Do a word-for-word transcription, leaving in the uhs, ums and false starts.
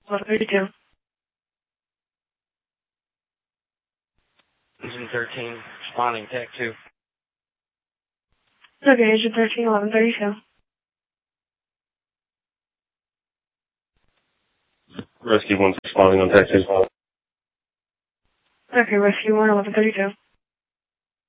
eleven thirty-two. Agent thirteen, responding, tech two. Okay, Agent thirteen, eleven thirty-two. Rescue one responding on tech two. Okay, Rescue one, eleven thirty-two.